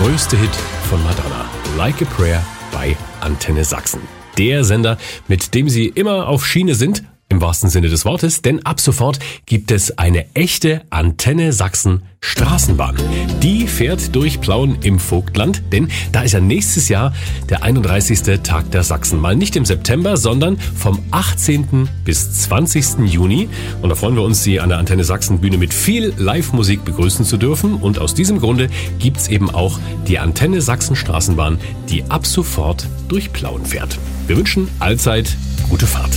größte Hit von Madonna, Like a Prayer bei Antenne Sachsen. Der Sender, mit dem Sie immer auf Schiene sind, im wahrsten Sinne des Wortes, denn ab sofort gibt es eine echte Antenne Sachsen Straßenbahn. Die fährt durch Plauen im Vogtland, denn da ist ja nächstes Jahr der 31. Tag der Sachsen. Mal nicht im September, sondern vom 18. bis 20. Juni. Und da freuen wir uns, Sie an der Antenne Sachsen Bühne mit viel Live-Musik begrüßen zu dürfen. Und aus diesem Grunde gibt's eben auch die Antenne Sachsen Straßenbahn, die ab sofort durch Plauen fährt. Wir wünschen allzeit gute Fahrt.